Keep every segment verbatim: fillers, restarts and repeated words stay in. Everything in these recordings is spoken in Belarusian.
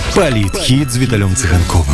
Политхит с Виталием Цыганковым.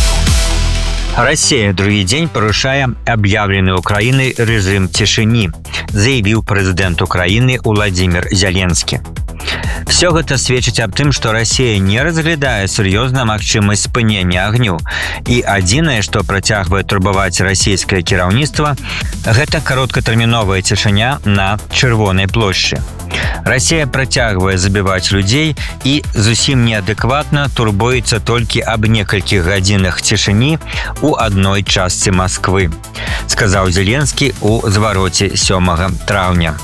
Россия другі дзень парушае аб'яўлены Украінай рэжым цішыні, заявіў прэзідэнт Украіны Уладзімір Зеленскі. Все гэта сведчыць аб тым, што Расія не разглядае сур'ёзна магчымасць спынення агню. І адзінае, што працягвае турбаваць расійскае кіраўніцтва, гэта кароткатэрміновая цішыня на Чырвонай плошчы. Расія працягвае забіваць людзей і зусім неадэкватна турбуецца толькі аб некалькіх гадзінах цішыні у адной частцы Масквы, сказаў Зеленскі у звароце сёмага траўня.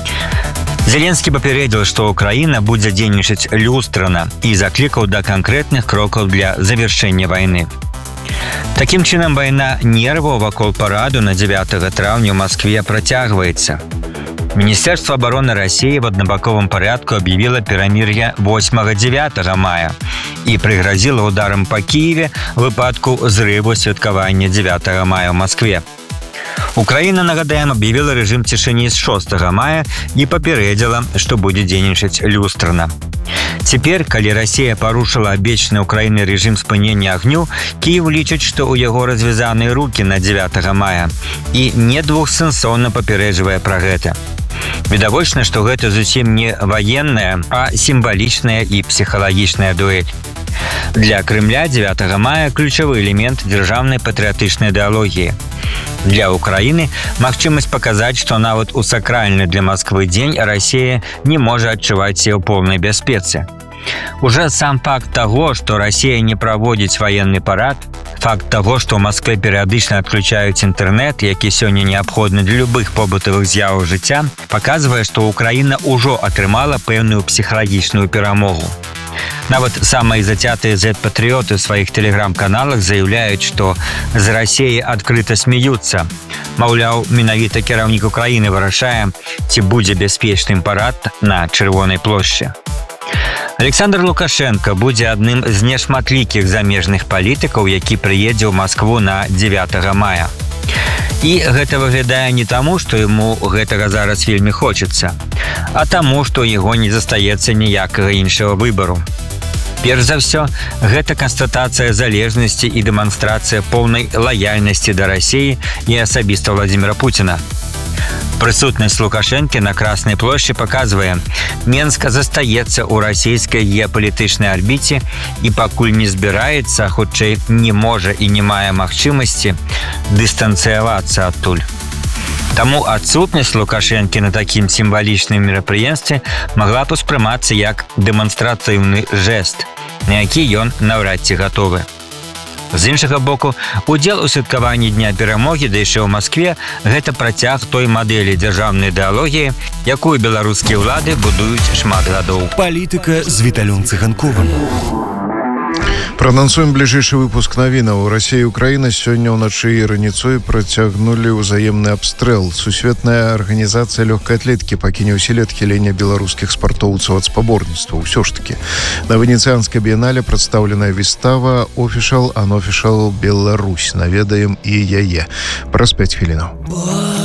Зеленскі папярэдзіў, што Украіна будзе дзейнічаць люстрана і заклікаў да канкрэтных крокаў для завяршэння вайны. Такім чынам, вайна нерваў вакол параду на дзевятага траўня ў Маскве працягваецца. Міністэрства абароны Расіі в аднабаковым парядку аб'явіла перамір'е восьмага-дзевятага мая і прыгразіла ударам па Кіеве ў выпадку зрыву святкавання дзевятага мая ў Маскве. Украіна, нагадаем, аб'явіла рэжым цішыні з шостага мая і папярэдзіла, што будзе дзейнічаць люстрана. Цяпер, калі Расія парушыла абечаны Украінай рэжым спынення агню, Кіев лічыць, што ў яго развязаныя рукі на дзевятага мая і не двухсэнсоўна папярэджвае пра гэта. Відавочна, што гэта зусім не ваенная, а сімвалічная і псіхалагічная дуэль. Для Крымля дзевятага мая ключавы элемент дзяржаўнай патрыятычнай ідэалогіі. Для Украіны магчымасць паказаць, што нават у сакральны для Масквы дзень Расія не можа адчуваць сябе ў поўнай бяспецы. Уже сам факт таго, што Расія не праводзіць ваенны парад, факт таго, што ў Маскве перыядычна адключаюць інтэрнэт, які сёння неабходны для любых побытавых з'яваў жыцця, паказвае, што Украіна ўжо атрымала пэўную псіхалагічную перамогу. Нават самыя зацятыя зэт-патрыёты ў сваіх тэлеграм-каналах заяўляюць, што з Расіі адкрыта смеюцца. Маўляў, менавіта кіраўнік Украіны вырашае, ці будзе бяспечным парад на Чырвонай плошчы. Александр Лукашенко будзе адным з нешматлікіх замежных палітыкаў, які прыедзе ў Маскву на дзевятага мая. І гэта выглядае не таму, што яму гэтага зараз вельмі хочацца, а таму, што яго не застаецца ніякага іншага выбару. Перш за ўсё, гэта канстатацыя залежнасці і дэманстрацыя поўнай лаяльнасці да Расіі і асабіста Владзіміра Пуціна. Прысутнасць Лукашэнкі на Краснай плошчы паказвае, Менск застаецца ў расійскай геапалітычнай арбіце і пакуль не збіраецца, хутчэй не можа і не мае магчымасці дыстанцыявацца адтуль. Таму адсутнасць Лукашэнкі на такім сімвалічным мерапрыемстве магла б успрымацца як дэманстрацыйны жэст, на які ён наўрад ці гатовы. З іншага боку, удзел у святкаванні Дня перамогі да яшчэ ў Маскве – гэта працяг той мадэлі дзяржаўнай ідэалогіі, якую беларускія ўлады будуюць шмат гадоў. Палітыка з Віталем Цыганковым. Пранансуем бліжэйшы выпуск навінаў. Расія і Украіна сёння ўначы і раніцой працягнулі ўзаемны абстрэл. Сусветная арганізацыя лёгкай атлеткі пакіне ўсілі адхілення беларускіх спартоўцаў ад спаборніцтва. Усё ж такі. На Венецыянскай біянале прадстаўленая выстава «Official Unofficial Беларусь». Наведаем і яе. Праз пяць хвілінаў.